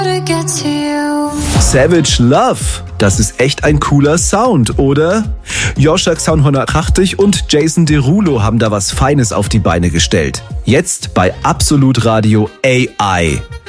Savage Love, das ist echt ein cooler Sound, oder? Joshua Xaun 180 und Jason Derulo haben da was Feines auf die Beine gestellt. Jetzt bei Absolut Radio AI.